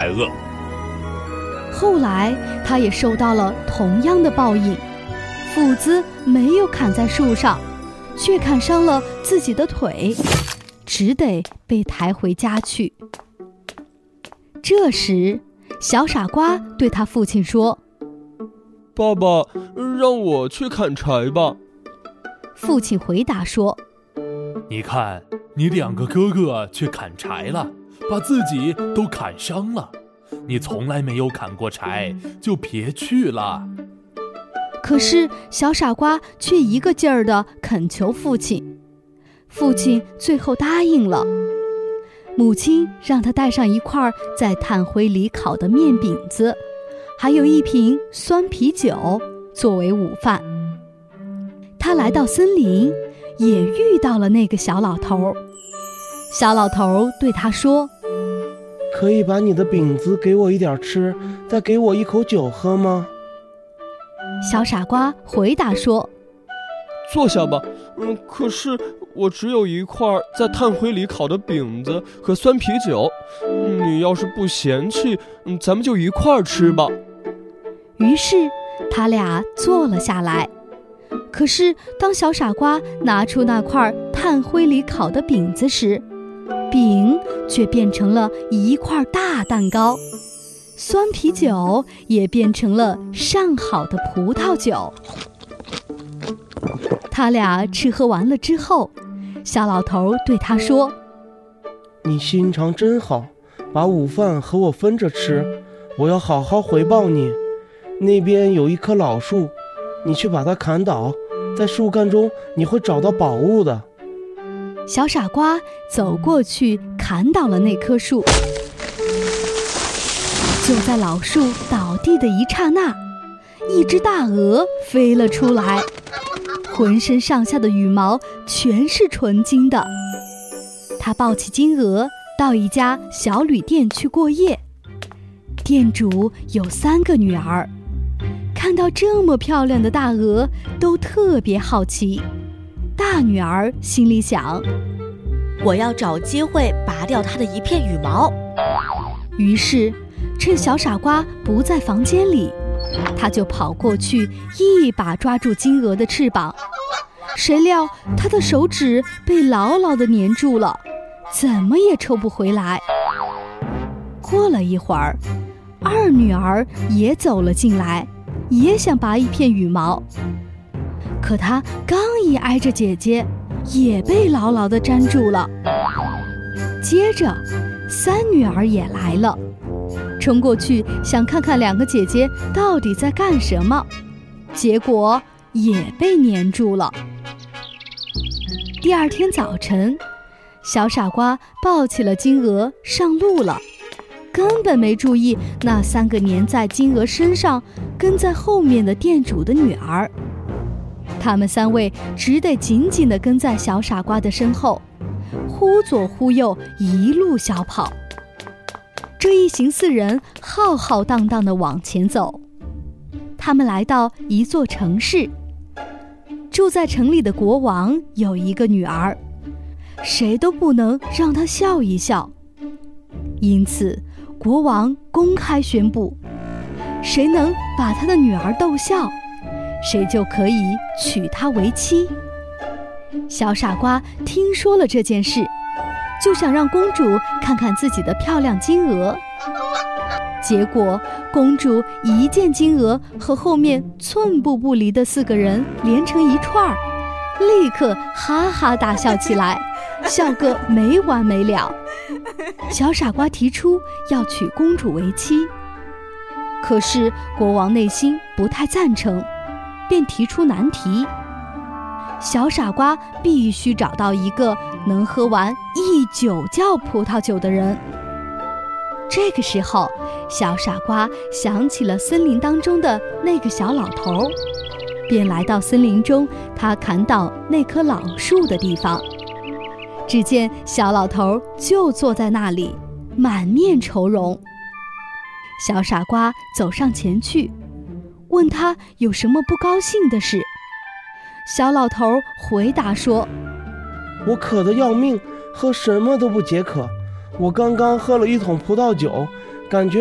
饿。 后来他也受到了同样的报应，斧子没有砍在树上，却砍伤了自己的腿，只得被抬回家去。这时小傻瓜对他父亲说： 爸爸，让我去砍柴吧。 父亲回答说： 你看，你2个哥哥去砍柴了，把自己都砍伤了。你从来没有砍过柴，就别去了。 可是小傻瓜却一个劲儿地恳求父亲，父亲最后答应了。母亲让他带上一块在炭灰里烤的面饼子，还有一瓶酸啤酒作为午饭。他来到森林，也遇到了那个小老头。小老头对他说： 可以把你的饼子给我一点吃，再给我一口酒喝吗？ 小傻瓜回答说： 坐下吧。可是我只有一块在炭灰里烤的饼子和酸啤酒，你要是不嫌弃，咱们就一块吃吧。 于是他俩坐了下来。可是当小傻瓜拿出那块炭灰里烤的饼子时，饼却变成了一块大蛋糕，酸啤酒也变成了上好的葡萄酒。他俩吃喝完了之后，小老头对他说： 你心肠真好，把午饭和我分着吃，我要好好回报你。那边有一棵老树，你去把它砍倒，在树干中你会找到宝物的。 小傻瓜走过去砍倒了那棵树。就在老树倒地的一刹那，一只大鹅飞了出来，浑身上下的羽毛全是纯金的。他抱起金鹅到一家小旅店去过夜。店主有3个女儿，看到这么漂亮的大鹅，都特别好奇。大女儿心里想： 我要找机会拔掉它的一片羽毛。 于是趁小傻瓜不在房间里，他就跑过去一把抓住金鹅的翅膀，谁料他的手指被牢牢地粘住了，怎么也抽不回来。过了一会儿，2女儿也走了进来，也想拔一片羽毛，可她刚一挨着姐姐，也被牢牢地粘住了。接着3女儿也来了，冲过去想看看2个姐姐到底在干什么，结果也被粘住了。第2天早晨，小傻瓜抱起了金鹅上路了，根本没注意那3个粘在金鹅身上跟在后面的店主的女儿。他们3位只得紧紧地跟在小傻瓜的身后，忽左忽右，一路小跑。这一行4人浩浩荡荡地往前走。他们来到一座城市，住在城里的国王有一个女儿，谁都不能让她笑一笑。因此国王公开宣布，谁能把他的女儿逗笑，谁就可以娶她为妻。小傻瓜听说了这件事，就想让公主看看自己的漂亮金鹅。结果公主一见金鹅和后面寸步不离的4个人连成一串儿，立刻哈哈大笑起来，笑个没完没了。小傻瓜提出要娶公主为妻，可是国王内心不太赞成，便提出难题：小傻瓜必须找到一个能喝完1酒窖葡萄酒的人。这个时候，小傻瓜想起了森林当中的那个小老头，便来到森林中他砍倒那棵老树的地方。只见小老头就坐在那里，满面愁容。小傻瓜走上前去，问他有什么不高兴的事。小老头回答说： 我渴得要命，喝什么都不解渴。我刚刚喝了1桶葡萄酒，感觉